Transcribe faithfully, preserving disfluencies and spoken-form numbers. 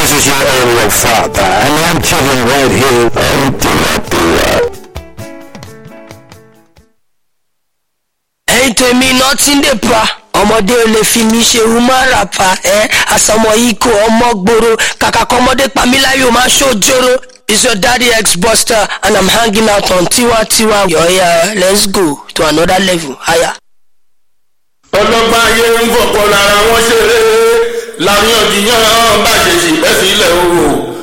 this is your aerial father, and I'm chilling right here on Tiwa. Hey, to me, nothing the pa. Ọmọdé ò lè fi mi ṣe human rapper ẹ àsọmọ ikọ ọmọ gbòòrò kàkà kọmọdé pamíláyò máa ṣòjòrò. It's your daddy ex-buster and I'm hanging out on Tiwa Tiwa. Yo, yeah, let's go to another level. Higher. Ọlọ́gbọ́n ayé ń fọ̀pọ̀ lára wọn ṣeré láàrin ọ̀dìyàn bá ṣe ṣì bẹ́ sílẹ̀ o.